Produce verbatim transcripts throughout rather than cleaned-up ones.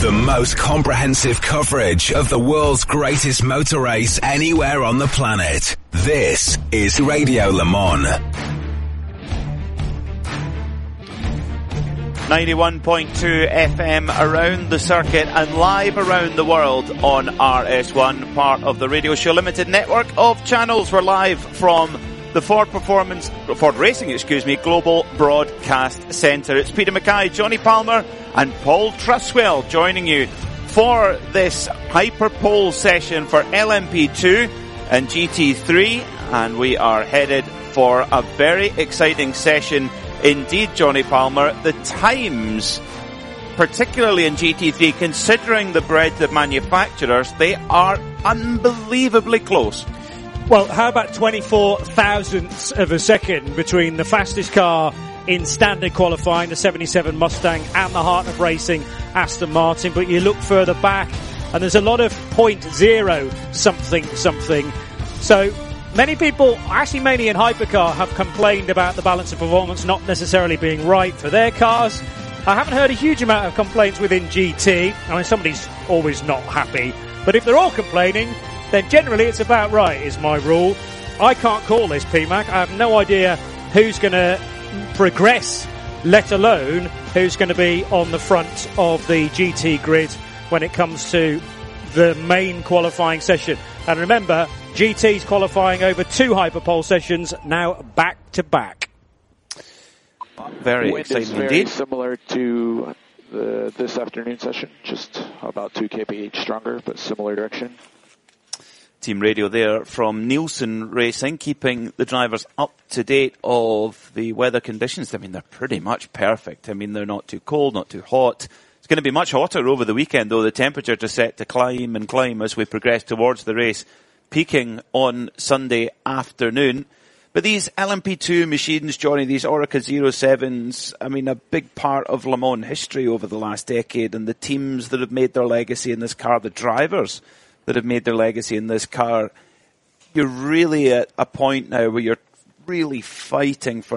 The most comprehensive coverage of the world's greatest motor race anywhere on the planet. This is Radio Le Mans. ninety-one point two F M around the circuit and live around the world on R S one, part of the Radio Show Limited network of channels. We're live from the Ford Performance, Ford Racing, excuse me, Global Broadcast Centre. It's Peter Mackay, Johnny Palmer and Paul Truswell joining you for this Hyperpole session for L M P two and G T three, and we are headed for a very exciting session indeed, Johnny Palmer. The times, particularly in G T three, considering the breadth of manufacturers, they are unbelievably close. Well, how about twenty-four thousandths of a second between the fastest car in standard qualifying, the seventy-seven Mustang, and the heart of racing, Aston Martin? But you look further back and there's a lot of point zero something something. So many people, actually mainly in hypercar, have complained about the balance of performance not necessarily being right for their cars. I haven't heard a huge amount of complaints within G T. I mean, somebody's always not happy. But if they're all complaining, then generally it's about right, is my rule. I can't call this, P MAC. I have no idea who's going to progress, let alone who's going to be on the front of the G T grid when it comes to the main qualifying session. And remember, G T's qualifying over two Hyperpole sessions, now back to back. Very Wind exciting is very indeed. Similar to the, this afternoon session, just about two kph stronger, but similar direction. Team radio there from Nielsen Racing, keeping the drivers up to date of the weather conditions. I mean, they're pretty much perfect. I mean, they're not too cold, not too hot. It's going to be much hotter over the weekend, though. The temperatures are set to climb and climb as we progress towards the race, peaking on Sunday afternoon. But these L M P two machines, Johnny, these Oreca zero sevens, I mean, a big part of Le Mans history over the last decade, and the teams that have made their legacy in this car, the drivers that have made their legacy in this car, you're really at a point now where you're really fighting for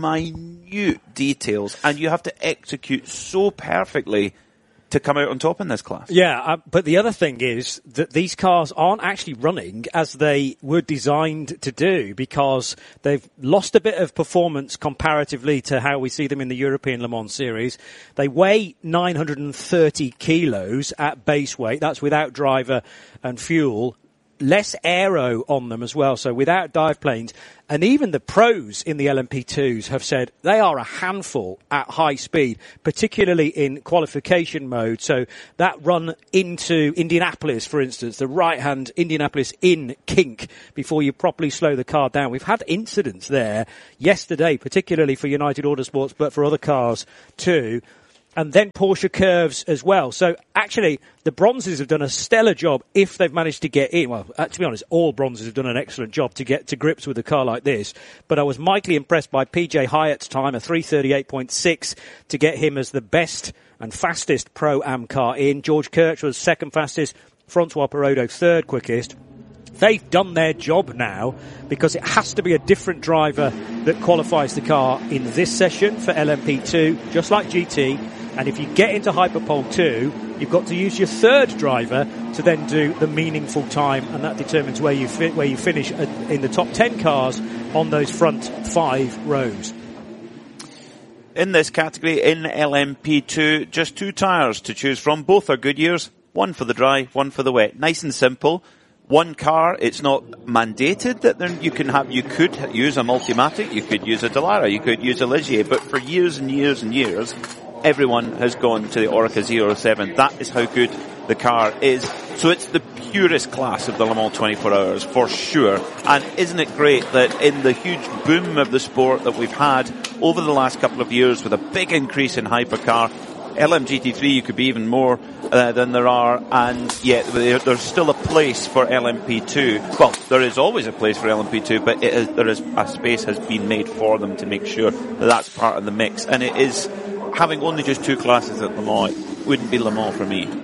minute details, and you have to execute so perfectly to come out on top in this class. Yeah, uh, but the other thing is that these cars aren't actually running as they were designed to do, because they've lost a bit of performance comparatively to how we see them in the European Le Mans Series. They weigh nine hundred thirty kilos at base weight. That's without driver and fuel. Less aero on them as well, so without dive planes. And even the pros in the L M P twos have said they are a handful at high speed, particularly in qualification mode. So that run into Indianapolis, for instance, the right-hand Indianapolis in kink before you properly slow the car down. We've had incidents there yesterday, particularly for United Autosports, but for other cars too. And then Porsche curves as well. So actually, the bronzes have done a stellar job if they've managed to get in. Well, uh, to be honest, all bronzes have done an excellent job to get to grips with a car like this. But I was mightily impressed by P J Hyatt's time, a three thirty-eight point six, to get him as the best and fastest Pro-Am car in. George Kirch was second fastest, Francois Perrodo third quickest. They've done their job now, because it has to be a different driver that qualifies the car in this session for L M P two, just like G T. And if you get into Hyperpole two, you've got to use your third driver to then do the meaningful time, and that determines where you fit, where you finish in the top ten cars on those front five rows. In this category, in L M P two, just two tyres to choose from. Both are Goodyears, one for the dry, one for the wet. Nice and simple. One car, it's not mandated that there, you can have, you could use a Multimatic, you could use a Dallara, you could use a Ligier, but for years and years and years, everyone has gone to the Oreca zero seven. That is how good the car is. So it's the purest class of the Le Mans twenty-four hours, for sure. And isn't it great that in the huge boom of the sport that we've had over the last couple of years, with a big increase in hypercar, L M G T three, you could be even more uh, than there are, and yet there's still a place for L M P two. Well, there is always a place for L M P two, but it is, there is a space has been made for them to make sure that that's part of the mix. And it is, having only just two classes at Le Mans, it wouldn't be Le Mans for me.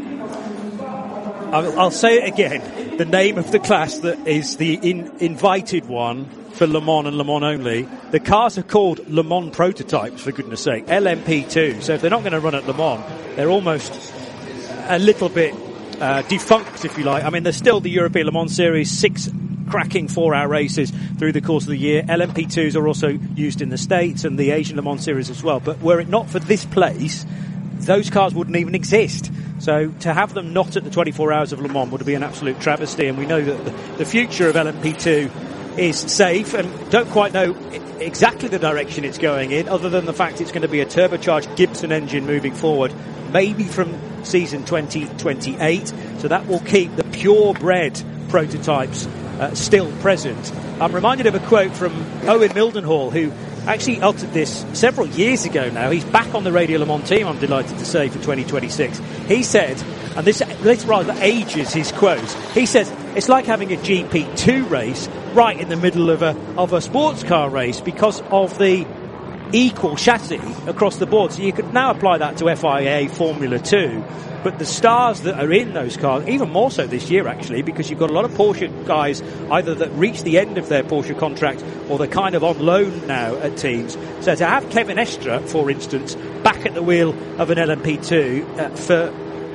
I'll, I'll say it again. The name of the class that is the in, invited one for Le Mans and Le Mans only. The cars are called Le Mans prototypes, for goodness sake. L M P two. So if they're not going to run at Le Mans, they're almost a little bit uh, defunct, if you like. I mean, there's still the European Le Mans Series, six cracking four-hour races through the course of the year. L M P twos are also used in the States and the Asian Le Mans Series as well. But were it not for this place, those cars wouldn't even exist. So to have them not at the twenty-four Hours of Le Mans would be an absolute travesty, and we know that the, the future of L M P two is safe, and don't quite know exactly the direction it's going in, other than the fact it's going to be a turbocharged Gibson engine moving forward, maybe from season twenty twenty-eight. So that will keep the purebred prototypes uh, still present. I'm reminded of a quote from Owen Mildenhall, who actually uttered this several years ago now. He's back on the Radio Le Mans team, I'm delighted to say, for twenty twenty-six. He said, and this, this rather ages his quote, he says, it's like having a G P two race right in the middle of a, of a sports car race because of the equal chassis across the board. So you could now apply that to F I A Formula two. But the stars that are in those cars, even more so this year actually, because you've got a lot of Porsche guys either that reach the end of their Porsche contract or they're kind of on loan now at teams. So to have Kevin Estre, for instance, back at the wheel of an L M P two uh, for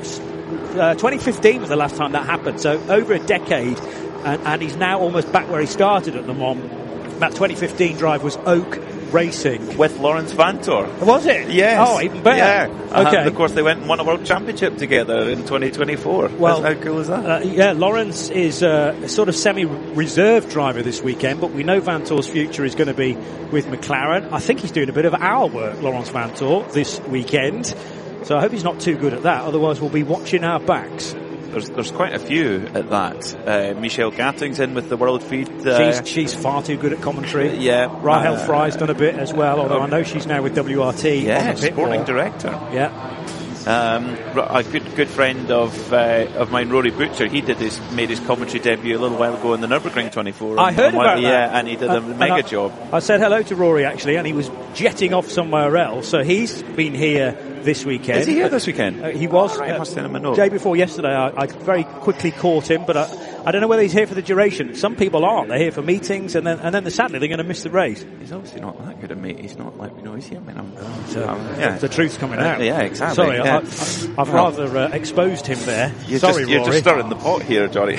uh, twenty fifteen was the last time that happened. So over a decade, and, and he's now almost back where he started at Le Mans. That twenty fifteen drive was Oak Racing with Lawrence Vantor. Was it? Yes. Oh, even better. Yeah. Okay. And of course, they went and won a world championship together in twenty twenty-four. Well, how cool is that? Uh, yeah, Lawrence is uh, a sort of semi-reserve driver this weekend, but we know Vantor's future is going to be with McLaren. I think he's doing a bit of our work, Lawrence Vantor, this weekend. So I hope he's not too good at that. Otherwise, we'll be watching our backs. There's there's quite a few at that. Uh, Michelle Gatting's in with the world feed. Uh, she's she's far too good at commentary. Yeah. Rahel uh, Fry's done a bit as well, although I know she's now with W R T. Yeah, sporting more. director. Yeah. Um, a good good friend of uh, of mine, Rory Butcher, he did his made his commentary debut a little while ago in the Nürburgring twenty-four. I heard about that. Yeah, and he did uh, a mega I, job. I said hello to Rory actually, and he was jetting off somewhere else. So he's been here this weekend. Is he here this weekend? Uh, he was. Right, uh, I must send him a note. Day before yesterday, I, I very quickly caught him, but I, I don't know whether he's here for the duration. Some people aren't. They're here for meetings, and then and then sadly they're going to miss the race. He's obviously not that good at meet. He's not like, you know, he's here. I mean, I'm, so, um, yeah. The truth's coming out. Uh, yeah, exactly. Sorry, yeah. I, I, I've well, rather uh, exposed him there. You're Sorry, just, Rory. You're just stirring the pot here, Johnny.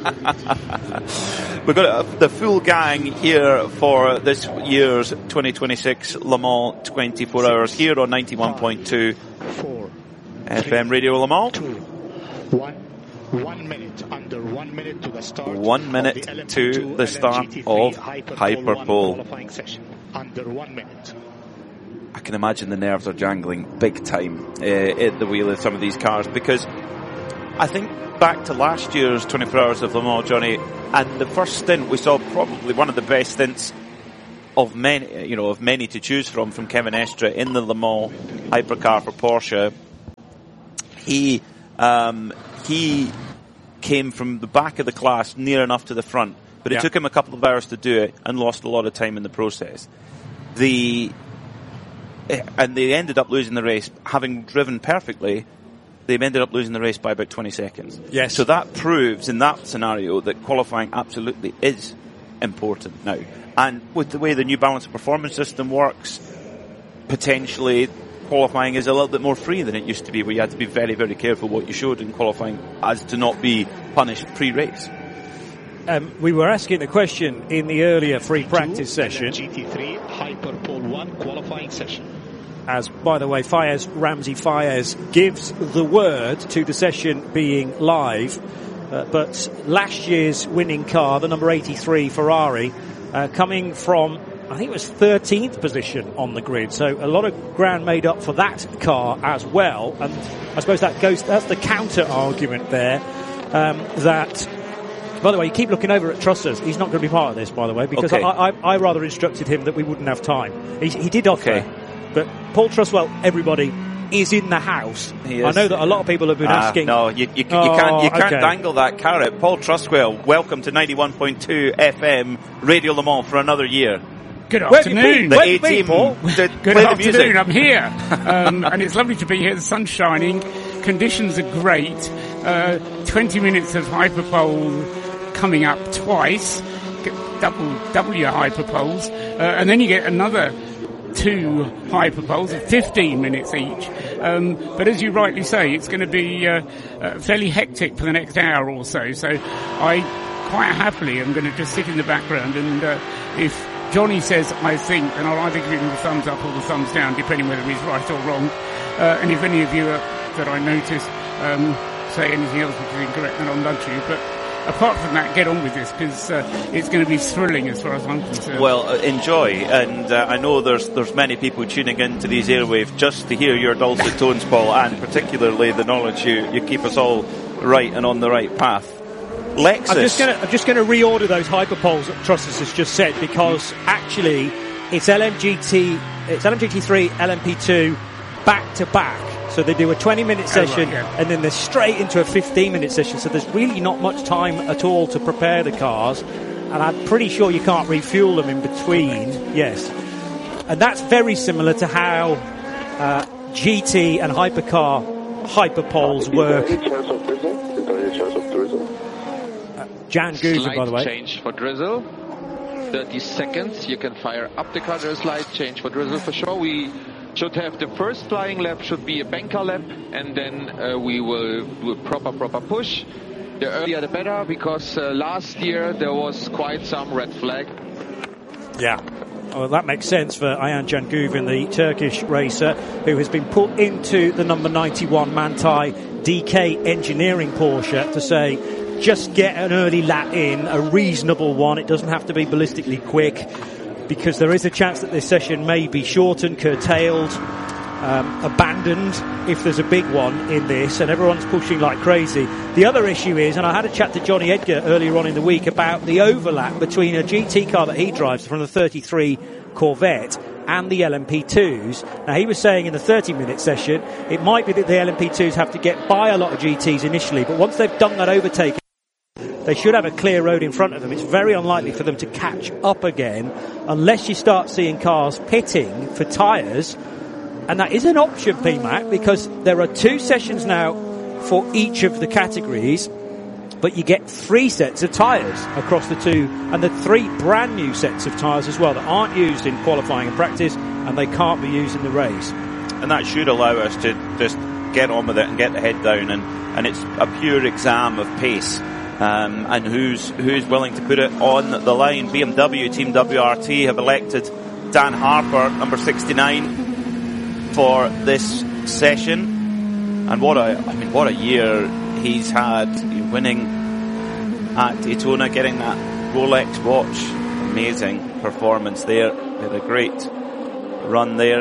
We've got uh, the full gang here for this year's twenty twenty-six Le Mans twenty-four Hours here on ninety-one point two Four, F M Radio Le Mans. Two, one, one minute, under one minute to the start. One minute of the to the start of Hyperpole. Qualifying session. Under one minute. I can imagine the nerves are jangling big time uh, at the wheel of some of these cars, because I think back to last year's twenty-four Hours of Le Mans, Johnny, and the first stint we saw probably one of the best stints of many, you know, of many to choose from, from Kevin Estre in the Le Mans hypercar for Porsche. He, um, he came from the back of the class near enough to the front, but it yeah. took him a couple of hours to do it and lost a lot of time in the process. The, and they ended up losing the race, having driven perfectly. They ended up losing the race by about twenty seconds. Yes. So that proves in that scenario that qualifying absolutely is important now. And with the way the New Balance performance system works, potentially qualifying is a little bit more free than it used to be, where you had to be very, very careful what you showed in qualifying as to not be punished pre-race. Um, we were asking the question in the earlier free practice session. G T three Hyperpole one qualifying session. As, by the way, Fayez, Ramsey Fayez gives the word to the session being live. Uh, but last year's winning car, the number eighty-three Ferrari, uh, coming from, I think it was thirteenth position on the grid. So a lot of ground made up for that car as well. And I suppose that goes, that's the counter argument there, um, that, by the way, you keep looking over at Trussers. He's not going to be part of this, by the way, because okay. I, I, I rather instructed him that we wouldn't have time. He, he did offer, okay. but Paul Truswell, everybody, is in the house. I know that a lot of people have been ah, asking. No, you, you, you oh, can't you can't okay. dangle that carrot. Paul Truswell, welcome to ninety-one point two F M Radio Le Mans for another year. Good Where have you afternoon. been? Where have you been, Paul? Good Good afternoon. I'm here, um, and it's lovely to be here. The sun's shining, conditions are great. Uh, Twenty minutes of Hyperpole coming up twice, double double your Hyperpoles, uh, and then you get another two hyperpoles of fifteen minutes each. Um, but as you rightly say, it's going to be uh, uh, fairly hectic for the next hour or so. So I quite happily am going to just sit in the background, and uh, if Johnny says I think, then I'll either give him the thumbs up or the thumbs down, depending whether he's right or wrong. Uh, and if any of you uh, that I notice um, say anything else which is incorrect, then I'll nudge you. But apart from that, get on with this, because uh, it's going to be thrilling as far as I'm concerned. Well, uh, enjoy, and uh, I know there's there's many people tuning into these airwaves just to hear your dulcet tones, Paul, and particularly the knowledge you, you keep us all right and on the right path. Lexus. I'm just going to I'm just going to reorder those hyperpoles that Trusses has just said, because actually it's L M G T, it's L M G T three, L M P two back to back. So they do a twenty minute session, oh, right, yeah. and then they're straight into a fifteen minute session. So there's really not much time at all to prepare the cars, and I'm pretty sure you can't refuel them in between. Yes, and that's very similar to how uh, G T and hypercar hyperpoles work. Is there any chance of drizzle? Is there any chance of drizzle? Jan Gooven, by the way. Change for drizzle. thirty seconds. You can fire up the car. There's slight change for drizzle for sure. We should have the first flying lap should be a banker lap, and then uh, we will do a proper proper push. The earlier the better, because uh, last year there was quite some red flag. Yeah. Well, that makes sense for Ayhan Cangüven, the Turkish racer who has been put into the number ninety-one Manthey D K Engineering Porsche to say, just get an early lap in, a reasonable one. It doesn't have to be ballistically quick, because there is a chance that this session may be shortened, curtailed, um, abandoned if there's a big one in this, and everyone's pushing like crazy. The other issue is, and I had a chat to Johnny Edgar earlier on in the week about the overlap between a G T car that he drives from the thirty-three Corvette and the L M P twos. Now, he was saying in the thirty minute session, it might be that the L M P twos have to get by a lot of G Ts initially, but once they've done that overtake, they should have a clear road in front of them. It's very unlikely for them to catch up again unless you start seeing cars pitting for tyres. And that is an option, P MAC, because there are two sessions now for each of the categories, but you get three sets of tyres across the two, and the three brand new sets of tyres as well that aren't used in qualifying and practice, and they can't be used in the race. And that should allow us to just get on with it and get the head down, and, and it's a pure exam of pace. Um, and who's who's willing to put it on the line. B M W, Team W R T have elected Dan Harper, number sixty-nine, for this session. And what a, I mean, what a year he's had, winning at Daytona, getting that Rolex watch. Amazing performance there. He had a great run there,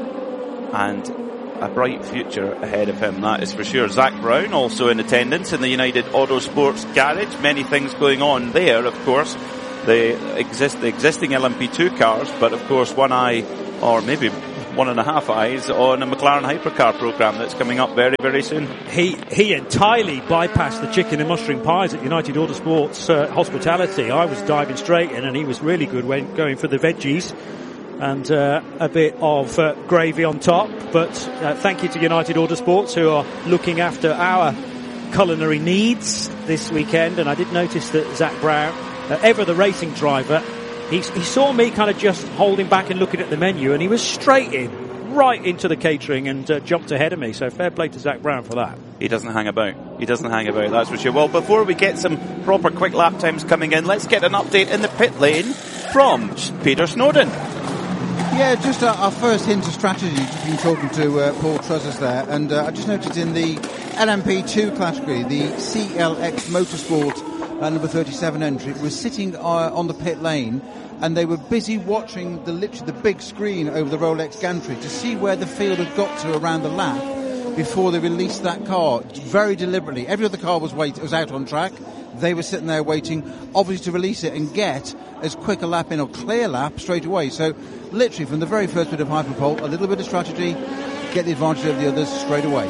and a bright future ahead of him, that is for sure. Zach Brown also in attendance in the United Autosports Garage. Many things going on there, of course. The, exist, the existing L M P two cars, but of course one eye, or maybe one and a half eyes, on a McLaren hypercar program that's coming up very, very soon. He he entirely bypassed the chicken and mushroom pies at United Autosports uh, Hospitality. I was diving straight in, and he was really good when going for the veggies and uh, a bit of uh, gravy on top. But uh, thank you to United Autosports, who are looking after our culinary needs this weekend. And I did notice that Zach Brown, uh, ever the racing driver, he, he saw me kind of just holding back and looking at the menu, and he was straight in, right into the catering, and uh, jumped ahead of me. So fair play to Zach Brown for that. He doesn't hang about. He doesn't hang about, that's for sure. Well, before we get some proper quick lap times coming in, let's get an update in the pit lane from Peter Snowden. Yeah, just our, our first hint of strategy. Just been talking to uh, Paul Trusses there, and uh, I just noticed in the L M P two category, the C L X Motorsport uh, number thirty-seven entry was sitting uh, on the pit lane, and they were busy watching the literally the big screen over the Rolex gantry to see where the field had got to around the lap before they released that car. Very deliberately, every other car was wait was out on track. They were sitting there waiting, obviously, to release it and get as quick a lap in, or clear lap straight away. So, literally, from the very first bit of hyperpole, a little bit of strategy, get the advantage of the others straight away.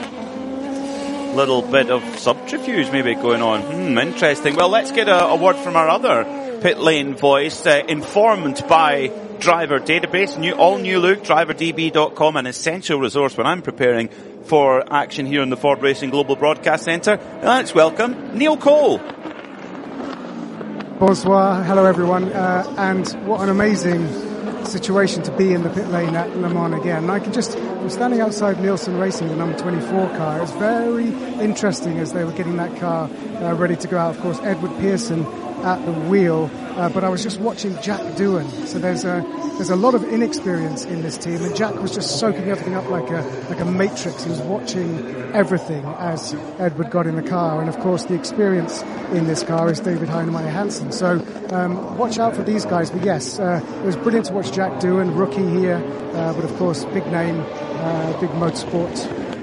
Little bit of subterfuge maybe going on. Hmm, interesting. Well, let's get a, a word from our other pit lane voice, uh, informed by Driver Database, new, all new look, driver d b dot com, an essential resource when I'm preparing for action here in the Ford Racing Global Broadcast Centre. Let's welcome Neil Cole. Bonsoir, hello everyone, uh, and what an amazing situation to be in the pit lane at Le Mans again. And I can just, I'm standing outside Nielsen Racing, the number twenty-four car. It was very interesting as they were getting that car uh, ready to go out. Of course, Edward Pearson at the wheel, uh, but I was just watching Jack Doohan. So there's a there's a lot of inexperience in this team, and Jack was just soaking everything up like a like a matrix. He was watching everything as Edward got in the car, and of course the experience in this car is David Heinemeier Hansen. So um, watch out for these guys. But yes, uh, it was brilliant to watch Jack Doohan, rookie here, uh, but of course big name, uh, big motorsport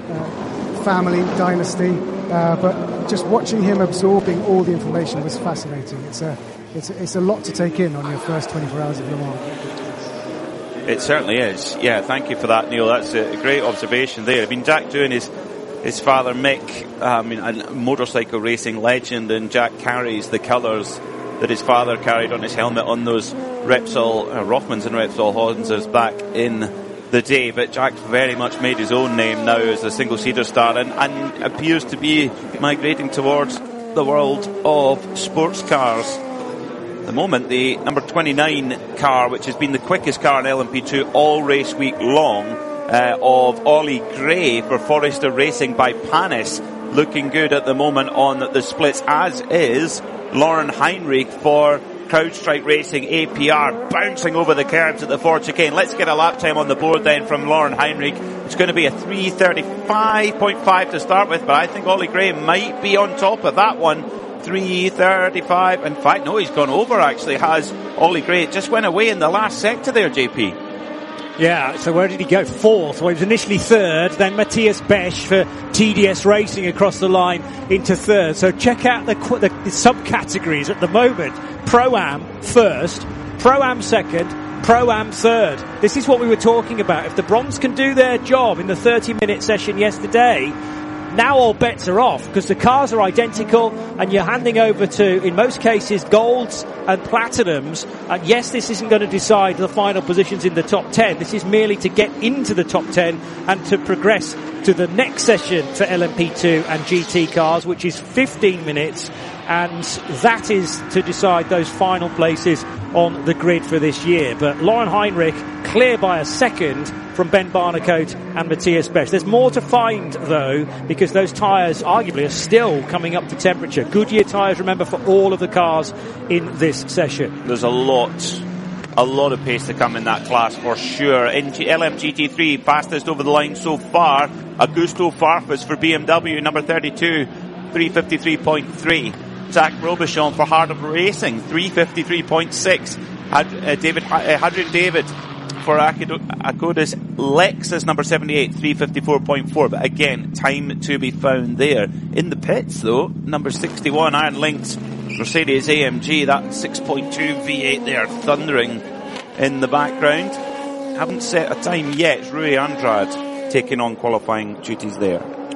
uh, family dynasty. Uh, but just watching him absorbing all the information was fascinating. It's a, it's a, it's a lot to take in on your first twenty-four hours of Le Mans. It certainly is. Yeah, thank you for that, Neil. That's a great observation there. I mean, Jack Doohan is his father Mick, I mean, a motorcycle racing legend, and Jack carries the colours that his father carried on his helmet on those Repsol, uh, Rothmans and Repsol Horsens back in the day, but Jack's very much made his own name now as a single-seater star, and, and appears to be migrating towards the world of sports cars. At the moment, the number twenty-nine car, which has been the quickest car in L M P two all race week long, uh, of Ollie Gray for Forrester Racing by Panis, looking good at the moment on the splits, as is Lauren Heinrich for CrowdStrike Racing A P R, bouncing over the curbs at the Ford chicane. Let's get a lap time on the board then from Lauren Heinrich. It's going to be a three thirty-five point five to start with, but I think Ollie Gray might be on top of that one. three thirty-five. In fact, no, he's gone over actually, has Ollie Gray. It just went away in the last sector there, J P. Yeah, so where did he go? Fourth. Well, he was initially third, then Matthias Besch for T D S Racing across the line into third. So check out the, the, the subcategories at the moment. Pro-Am first, Pro-Am second, Pro-Am third. This is what we were talking about. If the Bronze can do their job in the thirty-minute session yesterday, now all bets are off, because the cars are identical and you're handing over to, in most cases, golds and platinums. And yes, this isn't going to decide the final positions in the top ten. This is merely to get into the top ten and to progress to the next session for L M P two and G T cars, which is fifteen minutes. And that is to decide those final places on the grid for this year. But Lauren Heinrich clear by a second from Ben Barnicoat and Matthias Besch. There's more to find, though, because those tyres arguably are still coming up to temperature. Goodyear tyres, remember, for all of the cars in this session. There's a lot, a lot of pace to come in that class for sure. In L M G T three, fastest over the line so far, Augusto Farfus for B M W, number thirty-two, three fifty-three point three. Zach Robichon for Hardup Racing, three fifty-three point six. Had, uh, David, uh, Hadrian David for Akkodis Lexus, number seventy-eight, three fifty-four point four. But again, time to be found there. In the pits, though, number sixty-one, Iron Lynx Mercedes A M G, that six point two V eight there, thundering in the background. Haven't set a time yet. Rui Andrade taking on qualifying duties there.